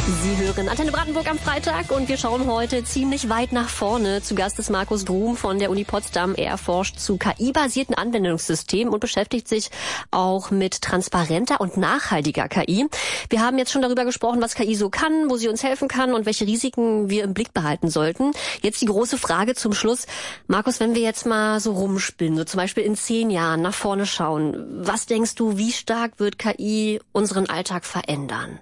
Sie hören Antenne Brandenburg am Freitag und wir schauen heute ziemlich weit nach vorne. Zu Gast ist Markus Grumm von der Uni Potsdam. Er forscht zu KI-basierten Anwendungssystemen und beschäftigt sich auch mit transparenter und nachhaltiger KI. Wir haben jetzt schon darüber gesprochen, was KI so kann, wo sie uns helfen kann und welche Risiken wir im Blick behalten sollten. Jetzt die große Frage zum Schluss. Markus, wenn wir jetzt mal so rumspinnen, so zum Beispiel in 10 Jahren nach vorne schauen, was denkst du, wie stark wird KI unseren Alltag verändern?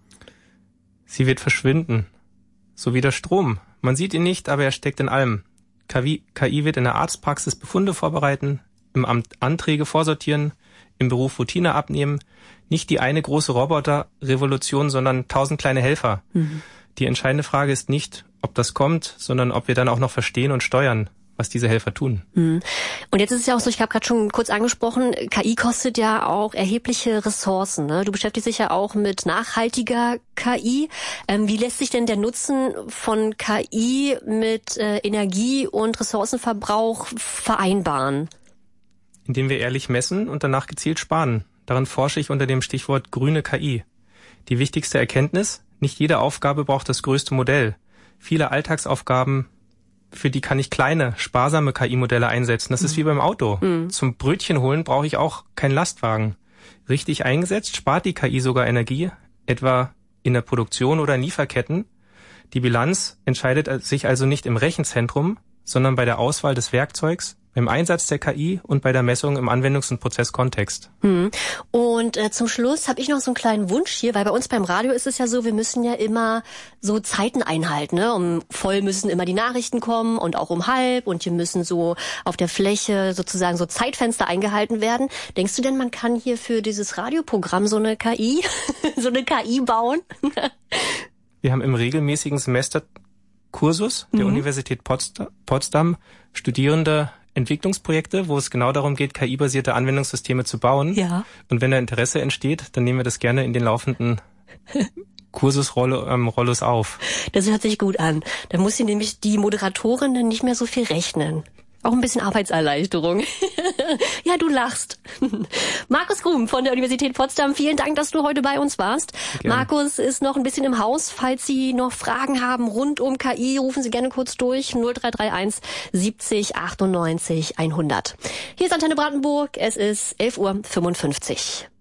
Sie wird verschwinden. So wie der Strom. Man sieht ihn nicht, aber er steckt in allem. KI wird in der Arztpraxis Befunde vorbereiten, im Amt Anträge vorsortieren, im Beruf Routine abnehmen. Nicht die eine große Roboterrevolution, sondern 1000 kleine Helfer. Mhm. Die entscheidende Frage ist nicht, ob das kommt, sondern ob wir dann auch noch verstehen und steuern, was diese Helfer tun. Und jetzt ist es ja auch so, ich habe gerade schon kurz angesprochen, KI kostet ja auch erhebliche Ressourcen. Ne? Du beschäftigst dich ja auch mit nachhaltiger KI. Wie lässt sich denn der Nutzen von KI mit Energie- und Ressourcenverbrauch vereinbaren? Indem wir ehrlich messen und danach gezielt sparen. Daran forsche ich unter dem Stichwort grüne KI. Die wichtigste Erkenntnis: Nicht jede Aufgabe braucht das größte Modell. Viele Alltagsaufgaben, für die kann ich kleine, sparsame KI-Modelle einsetzen. Das ist wie beim Auto. Zum Brötchen holen brauche ich auch keinen Lastwagen. Richtig eingesetzt spart die KI sogar Energie, etwa in der Produktion oder in Lieferketten. Die Bilanz entscheidet sich also nicht im Rechenzentrum, sondern bei der Auswahl des Werkzeugs, beim Einsatz der KI und bei der Messung im Anwendungs- und Prozesskontext. Und zum Schluss habe ich noch so einen kleinen Wunsch hier, weil bei uns beim Radio ist es ja so, wir müssen ja immer so Zeiten einhalten. Ne? Um voll müssen immer die Nachrichten kommen und auch um halb und hier müssen so auf der Fläche sozusagen so Zeitfenster eingehalten werden. Denkst du denn, man kann hier für dieses Radioprogramm so eine KI, so eine KI bauen? Wir haben im regelmäßigen Semesterkursus der Universität Potsdam Studierende Entwicklungsprojekte, wo es genau darum geht, KI-basierte Anwendungssysteme zu bauen. Ja. Und wenn da Interesse entsteht, dann nehmen wir das gerne in den laufenden Kursusrollos auf. Das hört sich gut an. Da muss sie nämlich die Moderatorin dann nicht mehr so viel rechnen. Auch ein bisschen Arbeitserleichterung. Ja, du lachst. Markus Grumm von der Universität Potsdam, vielen Dank, dass du heute bei uns warst. Gerne. Markus ist noch ein bisschen im Haus. Falls Sie noch Fragen haben rund um KI, rufen Sie gerne kurz durch. 0331 70 98 100. Hier ist Antenne Brandenburg. Es ist 11:55 Uhr.